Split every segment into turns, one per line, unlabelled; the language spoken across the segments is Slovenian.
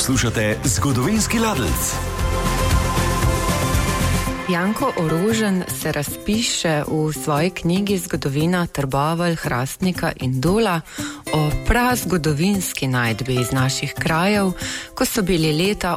Poslušate Zgodovinski ladelc.
Janko Orožen se razpiše v svoji knjigi Zgodovina Trbovelj, Hrastnika in Dola o prazgodovinski najdbi iz naših krajev, ko so bili leta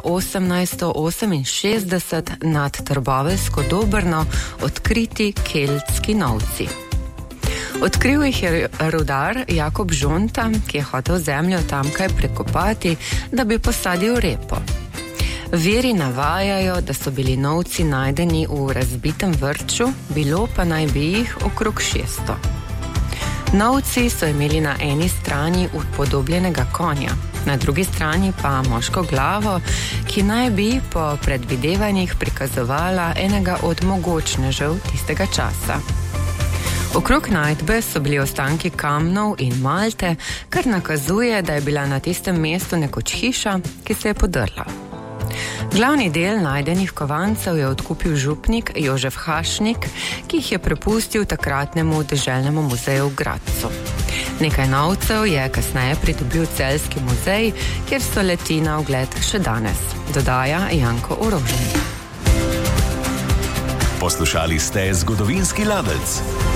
1868 nad Trboveljsko Dobrno odkriti keltski novci. Odkril jih je rudar Jakob Žonta, ki je hotel zemljo tamkaj prekopati, da bi posadil repo. Viri navajajo, da so bili novci najdeni v razbitem vrču, bilo pa naj bi jih okrog 600. Novci so imeli na eni strani upodobljenega konja, na drugi strani pa moško glavo, ki naj bi po predvidevanjih prikazovala enega od mogočnežev tistega časa. Okrog najdbe so bili ostanki kamnov in malte, kar nakazuje, da je bila na tistem mestu nekoč hiša, ki se je podrla. Glavni del najdenih kovancev je odkupil župnik Jožef Hašnik, ki jih je prepustil takratnemu deželnemu muzeju v Gradcu. Nekaj novcev je kasneje pridobil Celjski muzej, kjer so leti na ogled še danes, dodaja Janko Orožen.
Poslušali ste Zgodovinski ladelc.